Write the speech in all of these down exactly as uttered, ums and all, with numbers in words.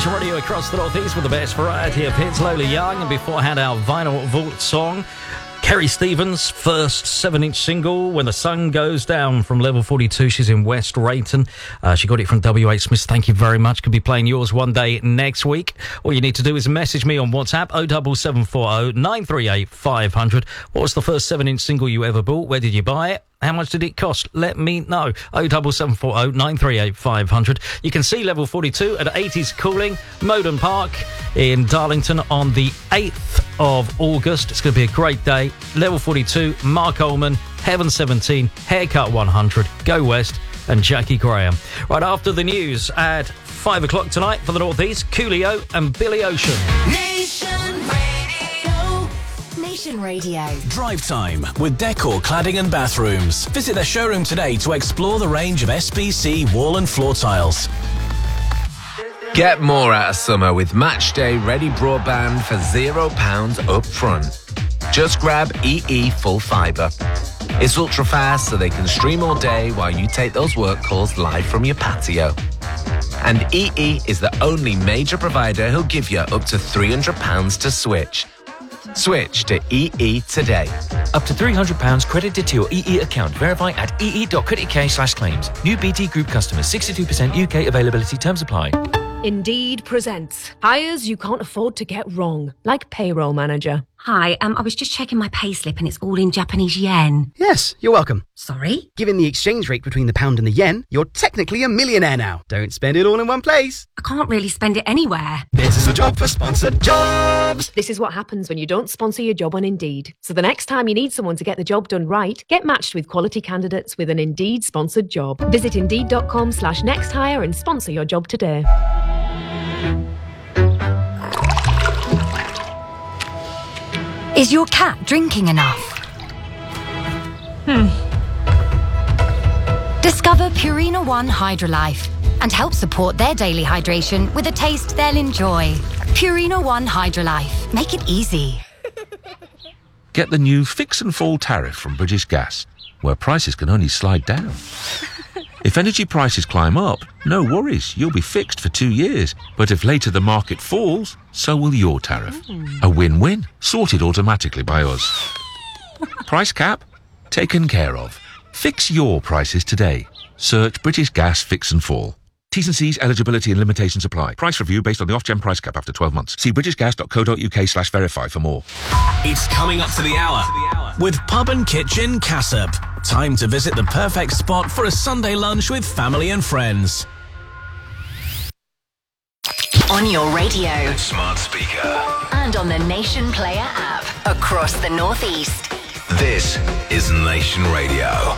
Nation Radio across the Northeast with the best variety of hits. Lola Young, and beforehand our Vinyl Vault song, Kerry Stevens' first seven-inch single, When the Sun Goes Down, from Level forty-two. She's in West Rayton. Uh, she got it from W H Smith. Thank you very much. Could be playing yours one day next week. All you need to do is message me on WhatsApp, oh seven seven four oh nine three eight five hundred. What was the first seven-inch single you ever bought? Where did you buy it? How much did it cost? Let me know. oh seven seven four oh nine three eight five hundred. You can see Level forty-two at eighties Cooling, Moden Park in Darlington on the eighth of August. It's going to be a great day. Level forty-two, Mark Ullman, Heaven seventeen, Haircut one hundred, Go West, and Jackie Graham. Right after the news at five o'clock tonight for the Northeast, Coolio and Billy Ocean. Nation Radio. Nation Radio. Drive Time with Decor Cladding and Bathrooms. Visit their showroom today to explore the range of S B C wall and floor tiles. Get more out of summer with Matchday Ready Broadband for zero pounds up front. Just grab E E Full Fibre. It's ultra fast so they can stream all day while you take those work calls live from your patio. And E E is the only major provider who'll give you up to three hundred pounds to switch. Switch to E E today. Up to three hundred pounds credited to your E E account. Verify at ee.co.uk slash claims. New B T Group customers. sixty-two percent U K availability. Terms apply. Indeed presents hires you can't afford to get wrong, like payroll manager. Hi, um, I was just checking my payslip and it's all in Japanese yen. Yes, you're welcome. Sorry? Given the exchange rate between the pound and the yen, you're technically a millionaire now. Don't spend it all in one place. I can't really spend it anywhere. This is a job for sponsored jobs. This is what happens when you don't sponsor your job on Indeed. So the next time you need someone to get the job done right, get matched with quality candidates with an Indeed sponsored job. Visit Indeed.com slash next hire and sponsor your job today. Is your cat drinking enough? Hmm. Discover Purina One Hydrolife and help support their daily hydration with a taste they'll enjoy. Purina One Hydrolife. Make it easy. Get the new Fix and Fall tariff from British Gas, where prices can only slide down. If energy prices climb up, no worries, you'll be fixed for two years. But if later the market falls, so will your tariff. Mm. A win-win, sorted automatically by us. Price cap? Taken care of. Fix your prices today. Search British Gas Fix and Fall. T's and C's, eligibility and limitations apply. Price review based on the off-gen price cap after twelve months. See britishgas.co.uk slash verify for more. It's coming up to the hour with Pub and Kitchen Cassop. Time to visit the perfect spot for a Sunday lunch with family and friends. On your radio. Smart speaker. And on the Nation Player app. Across the Northeast. This is Nation Radio.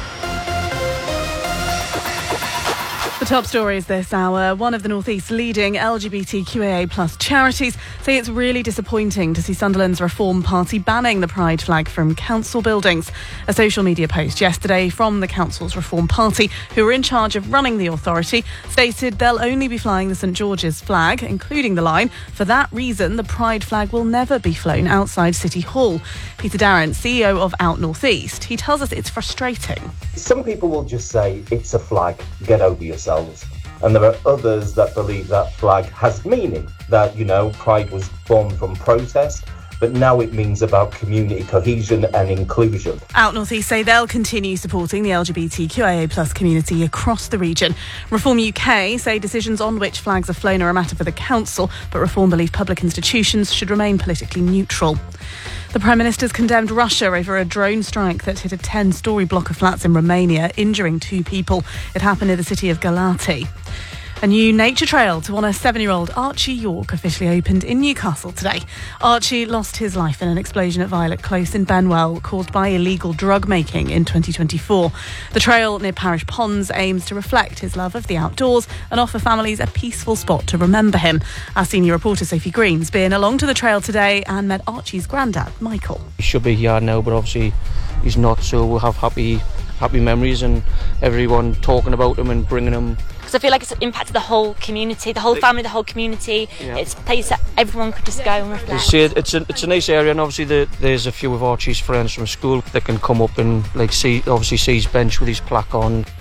The top stories this hour. One of the Northeast's leading L G B T Q A A plus charities say it's really disappointing to see Sunderland's Reform Party banning the pride flag from council buildings. A social media post yesterday from the council's Reform Party, who are in charge of running the authority, stated they'll only be flying the St George's flag, including the line. For that reason, the pride flag will never be flown outside City Hall. Peter Darrant, C E O of Out North East, he tells us it's frustrating. Some people will just say it's a flag, get over yourselves. And there are others that believe that flag has meaning, that, you know, pride was born from protest, but now it means about community cohesion and inclusion. Out North East say they'll continue supporting the L G B T Q A A plus community across the region. Reform U K say decisions on which flags are flown are a matter for the council, but Reform believe public institutions should remain politically neutral. The Prime Minister's condemned Russia over a drone strike that hit a ten-storey block of flats in Romania, injuring two people. It happened in the city of Galati. A new nature trail to honour seven-year-old Archie York officially opened in Newcastle today. Archie lost his life in an explosion at Violet Close in Benwell caused by illegal drug making in twenty twenty-four. The trail near Parish Ponds aims to reflect his love of the outdoors and offer families a peaceful spot to remember him. Our senior reporter Sophie Green's been along to the trail today and met Archie's granddad, Michael. He should be here now, but obviously he's not, so we'll have happy, happy memories and everyone talking about him and bringing him. I feel like it's impacted the whole community, the whole family, the whole community. Yeah. It's a place that everyone could just go and reflect. You see, it's a it's a nice area, and obviously the, there's a few of Archie's friends from school that can come up and like see obviously see his bench with his plaque on.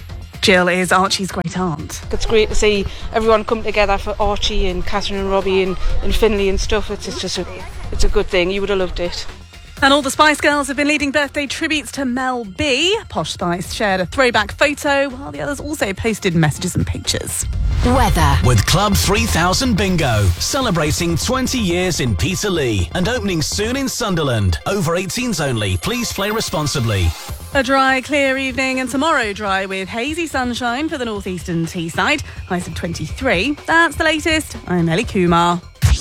Jill is Archie's great aunt. It's great to see everyone come together for Archie and Catherine and Robbie and, and Finlay and stuff. It's, it's just a, it's a good thing. You would have loved it. And all the Spice Girls have been leading birthday tributes to Mel B. Posh Spice shared a throwback photo, while the others also posted messages and pictures. Weather. With Club three thousand Bingo, celebrating twenty years in Peterlee and opening soon in Sunderland. Over eighteens only. Please play responsibly. A dry, clear evening, and tomorrow dry with hazy sunshine for the northeastern Teesside. Highs of twenty-three. That's the latest. I'm Ellie Kumar.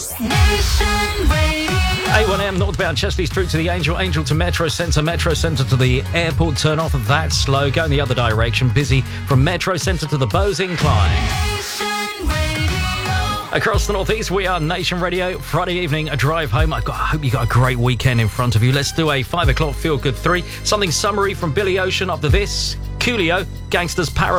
A one M northbound Chesley Street to the Angel, Angel to Metro Centre, Metro Centre to the airport turn off. That's slow. Going the other direction, busy from Metro Centre to the Bowes Incline. Across the northeast, we are Nation Radio. Friday evening, a drive home. I, got, I hope you got a great weekend in front of you. Let's do a five o'clock feel good three. Something summary from Billy Ocean. After this, Coolio, Gangsters Paradise.